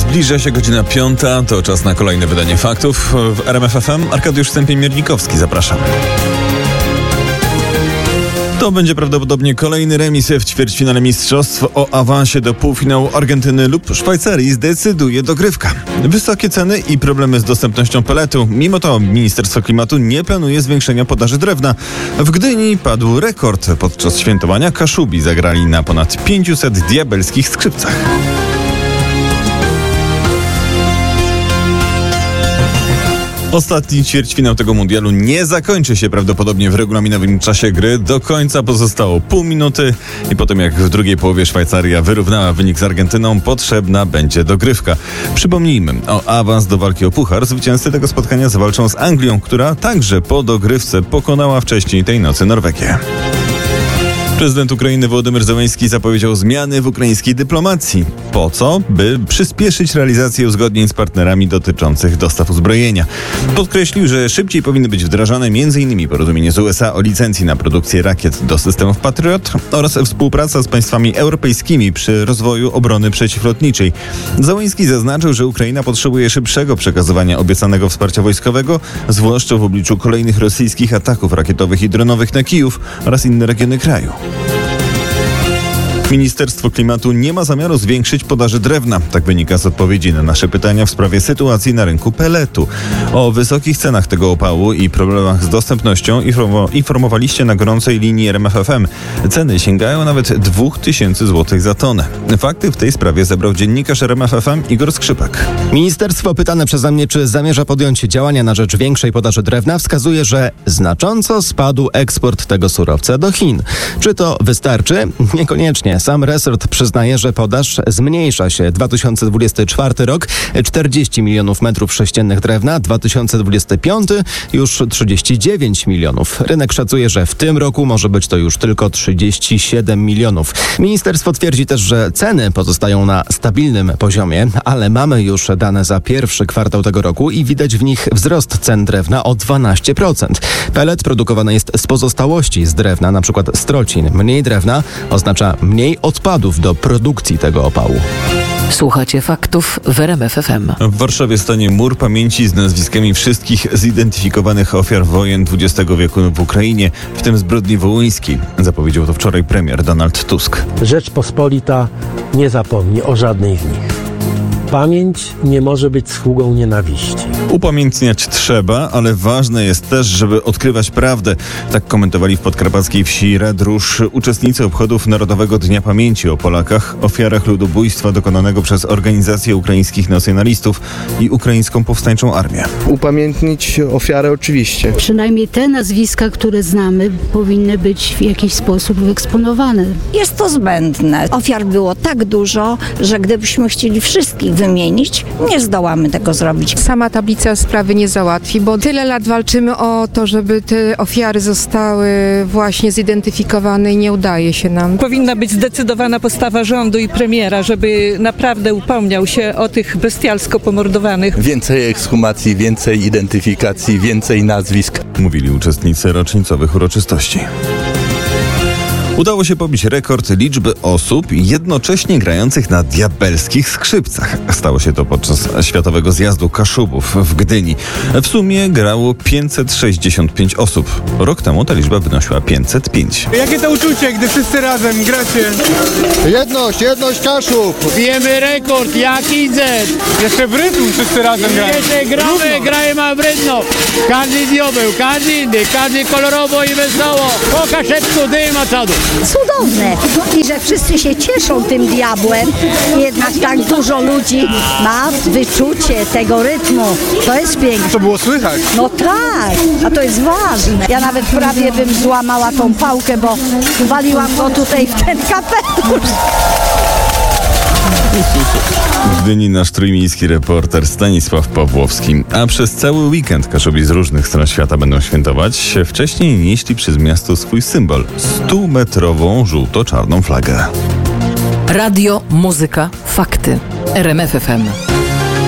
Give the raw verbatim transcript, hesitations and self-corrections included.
Zbliża się godzina piąta, to czas na kolejne wydanie faktów w R M F F M. Arkadiusz Stępień-Miernikowski, zapraszam. To będzie prawdopodobnie kolejny remis w ćwierćfinale mistrzostw. O awansie do półfinału Argentyny lub Szwajcarii zdecyduje dogrywka. Wysokie ceny i problemy z dostępnością peletu. Mimo to Ministerstwo Klimatu nie planuje zwiększenia podaży drewna. W Gdyni padł rekord. Podczas świętowania Kaszubi zagrali na ponad pięciuset diabelskich skrzypcach. Ostatni ćwierćfinał tego mundialu nie zakończy się prawdopodobnie w regulaminowym czasie gry. Do końca pozostało pół minuty i po tym jak w drugiej połowie Szwajcaria wyrównała wynik z Argentyną, potrzebna będzie dogrywka. Przypomnijmy, o awans do walki o puchar zwycięzcy tego spotkania zawalczą z Anglią, która także po dogrywce pokonała wcześniej tej nocy Norwegię. Prezydent Ukrainy Wołodymyr Zełenski zapowiedział zmiany w ukraińskiej dyplomacji. Po co? By przyspieszyć realizację uzgodnień z partnerami dotyczących dostaw uzbrojenia. Podkreślił, że szybciej powinny być wdrażane m.in. porozumienie z U S A o licencji na produkcję rakiet do systemów Patriot oraz współpraca z państwami europejskimi przy rozwoju obrony przeciwlotniczej. Zełenski zaznaczył, że Ukraina potrzebuje szybszego przekazywania obiecanego wsparcia wojskowego, zwłaszcza w obliczu kolejnych rosyjskich ataków rakietowych i dronowych na Kijów oraz inne regiony kraju. Ministerstwo Klimatu nie ma zamiaru zwiększyć podaży drewna. Tak wynika z odpowiedzi na nasze pytania w sprawie sytuacji na rynku peletu. O wysokich cenach tego opału i problemach z dostępnością informowaliście na gorącej linii R M F F M. Ceny sięgają nawet dwa tysiące złotych za tonę. Fakty w tej sprawie zebrał dziennikarz R M F F M Igor Skrzypek. Ministerstwo pytane przeze mnie, czy zamierza podjąć działania na rzecz większej podaży drewna, wskazuje, że znacząco spadł eksport tego surowca do Chin. Czy to wystarczy? Niekoniecznie. Sam resort przyznaje, że podaż zmniejsza się. dwa tysiące dwudziesty czwarty rok czterdzieści milionów metrów sześciennych drewna, dwa tysiące dwudziesty piąty już trzydzieści dziewięć milionów. Rynek szacuje, że w tym roku może być to już tylko trzydzieści siedem milionów. Ministerstwo twierdzi też, że ceny pozostają na stabilnym poziomie, ale mamy już dane za pierwszy kwartał tego roku i widać w nich wzrost cen drewna o dwanaście procent. Pelet produkowany jest z pozostałości z drewna, na przykład strocin. Mniej drewna oznacza mniej odpadów do produkcji tego opału. Słuchacie faktów w R M F F M. W Warszawie stanie mur pamięci z nazwiskami wszystkich zidentyfikowanych ofiar wojen dwudziestego wieku w Ukrainie, w tym zbrodni wołyńskiej. Zapowiedział to wczoraj premier Donald Tusk. Rzeczpospolita nie zapomni o żadnej z nich. Pamięć nie może być sługą nienawiści. Upamiętniać trzeba, ale ważne jest też, żeby odkrywać prawdę. Tak komentowali w podkarpackiej wsi Redrusz uczestnicy obchodów Narodowego Dnia Pamięci o Polakach, ofiarach ludobójstwa dokonanego przez organizację ukraińskich nacjonalistów i ukraińską powstańczą armię. Upamiętnić ofiarę oczywiście. Przynajmniej te nazwiska, które znamy, powinny być w jakiś sposób wyeksponowane. Jest to zbędne. Ofiar było tak dużo, że gdybyśmy chcieli wszystkich wymienić, nie zdołamy tego zrobić. Sama tablica sprawy nie załatwi, bo tyle lat walczymy o to, żeby te ofiary zostały właśnie zidentyfikowane i nie udaje się nam. Powinna być zdecydowana postawa rządu i premiera, żeby naprawdę upomniał się o tych bestialsko pomordowanych. Więcej ekshumacji, więcej identyfikacji, więcej nazwisk. Mówili uczestnicy rocznicowych uroczystości. Udało się pobić rekord liczby osób jednocześnie grających na diabelskich skrzypcach. Stało się to podczas Światowego Zjazdu Kaszubów w Gdyni. W sumie grało pięćset sześćdziesiąt pięć osób. Rok temu ta liczba wynosiła pięćset pięć. Jakie to uczucie, gdy wszyscy razem gracie? Jedność, jedność Kaszub! Bijemy rekord, jak idzie! Jeszcze w rytm wszyscy razem grają. Jeszcze gramy, grajemy w rytm. Każdy diobeł, każdy inny, każdy kolorowo i wesoło. Po kaszepku dyma czadu. Cudowne i że wszyscy się cieszą tym diabłem, jednak tak dużo ludzi ma wyczucie tego rytmu. To jest piękne. To było słychać. No tak, a to jest ważne. Ja nawet prawie bym złamała tą pałkę, bo waliłam go tutaj w ten kapelusz. W Gdyni nasz trójmiejski reporter Stanisław Pawłowski. A przez cały weekend Kaszubi z różnych stron świata będą świętować. Wcześniej nieśli przez miasto swój symbol – stumetrową żółto-czarną flagę. Radio, muzyka, fakty. R M F F M.